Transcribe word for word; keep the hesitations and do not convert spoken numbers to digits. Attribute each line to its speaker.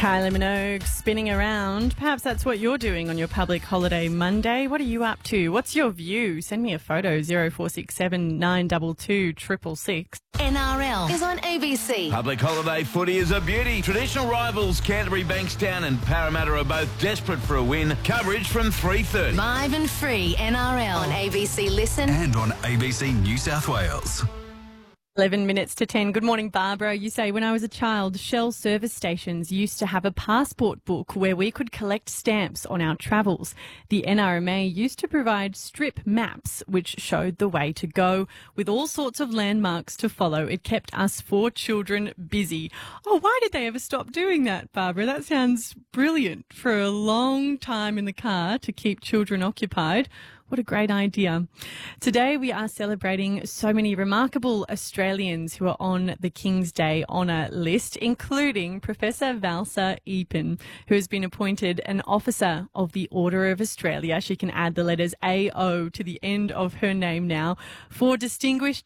Speaker 1: Kylie Minogue spinning around. Perhaps that's what you're doing on your public holiday Monday. What are you up to? What's your view? Send me a photo, zero four six seven nine two two six six six.
Speaker 2: N R L is on A B C.
Speaker 3: Public holiday footy is a beauty. Traditional rivals Canterbury, Bankstown and Parramatta are both desperate for a win. Coverage from three thirty.
Speaker 2: Live and free N R L on A B C Listen
Speaker 4: and on A B C New South Wales.
Speaker 1: eleven minutes to ten. Good morning, Barbara. You say, when I was a child, Shell service stations used to have a passport book where we could collect stamps on our travels. The N R M A used to provide strip maps which showed the way to go with all sorts of landmarks to follow. It kept us four children busy. Oh, why did they ever stop doing that, Barbara? That sounds brilliant for a long time in the car to keep children occupied. What a great idea. Today we are celebrating so many remarkable Australians who are on the King's Day honour list, including Professor Valsa Eapen, who has been appointed an Officer of the Order of Australia. She can add the letters A O to the end of her name now for distinguished